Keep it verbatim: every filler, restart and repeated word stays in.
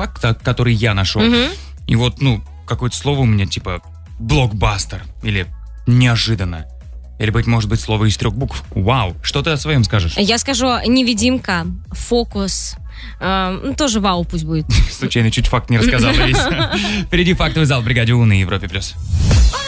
факт, который я нашел. Мгм. И вот, ну, какое-то слово у меня типа блокбастер или неожиданно. Или, быть может быть, слово из трех букв. Вау. Что ты о своем скажешь? Я скажу невидимка, фокус. Э, ну, тоже вау пусть будет. Случайно чуть факт не рассказал. Впереди фактовый зал в бригаде У на Европе+. плюс.